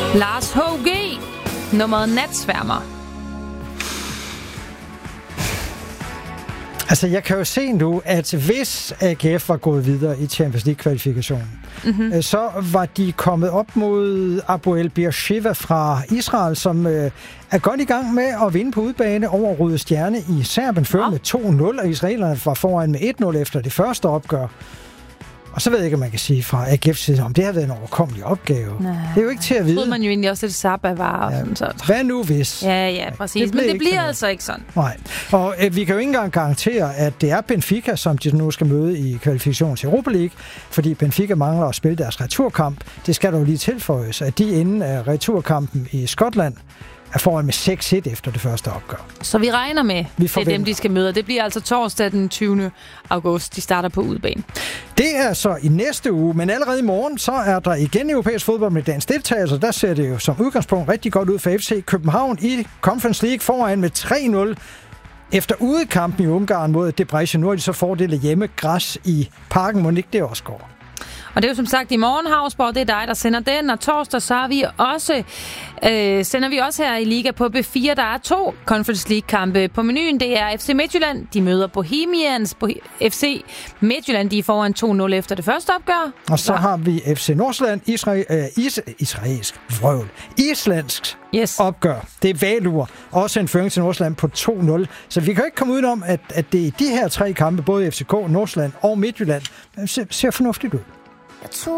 Lars H.G. Nummeret Natsværmer. Altså, jeg kan jo se nu, at hvis AGF var gået videre i Champions League-kvalifikationen, så var de kommet op mod Hapoel Beersheva fra Israel, som er godt i gang med at vinde på udebane over Røde Stjerne i Serbien, før med 2-0, og israelerne var foran med 1-0 efter det første opgør. Og så ved jeg ikke, om man kan sige fra AGF's side, om det har været en overkommelig opgave. Nej. Det er jo ikke til at vide. Det troede man jo egentlig også, at Sabah var. Og sådan, så. Hvad nu hvis? Ja, præcis. Men det bliver altså ikke sådan. Nej. Og vi kan jo ikke engang garantere, at det er Benfica, som de nu skal møde i kvalifikationen til Europa League, fordi Benfica mangler at spille deres returkamp. Det skal dog lige tilføjes, at de inden af returkampen i Skotland er foran med 6-1 efter det første opgør. Så vi regner med, det er dem, de skal møde. Det bliver altså torsdag den 20. august. De starter på udebane. Det er så i næste uge, men allerede i morgen, så er der igen europæisk fodbold med dansk deltagelse. Der ser det jo som udgangspunkt rigtig godt ud for FC København i Conference League foran med 3-0 efter udekampen i Ungarn mod Debrecen. Nu har de så fordelt hjemme græs i Parken. Må ikke det også går? Og det er jo som sagt i morgen, Havsborg, det er dig, der sender den, og torsdag så er vi også, sender vi også her i Liga på B4. Der er 2 Conference League-kampe på menuen. Det er FC Midtjylland, de møder Bohemians. FC Midtjylland, de er foran 2-0 efter det første opgør. Og så har vi FC Nordsjælland, islandsk opgør. Det er Valur, også en føring til Nordsjælland på 2-0. Så vi kan ikke komme udenom, at det er de her 3 kampe, både FCK, Nordsjælland og Midtjylland, ser fornuftigt ud.